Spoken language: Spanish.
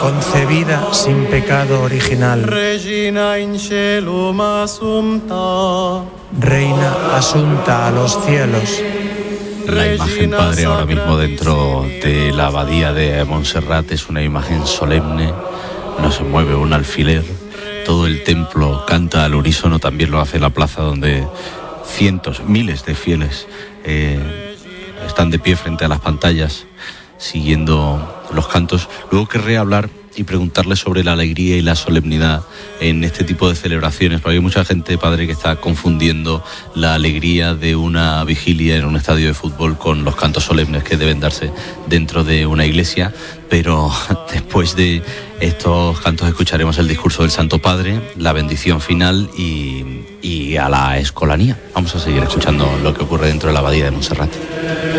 concebida sin pecado original, Reina asunta a los cielos. La imagen, Padre, ahora mismo dentro de la abadía de Montserrat es una imagen solemne, no se mueve un alfiler, todo el templo canta al unísono, también lo hace la plaza donde cientos, miles de fieles están de pie frente a las pantallas siguiendo los cantos. Luego querré hablar y preguntarle sobre la alegría y la solemnidad en este tipo de celebraciones, porque hay mucha gente, Padre, que está confundiendo la alegría de una vigilia en un estadio de fútbol con los cantos solemnes que deben darse dentro de una iglesia. Pero después de estos cantos escucharemos el discurso del Santo Padre, la bendición final y a la escolanía. Vamos a seguir escuchando lo que ocurre dentro de la abadía de Montserrat.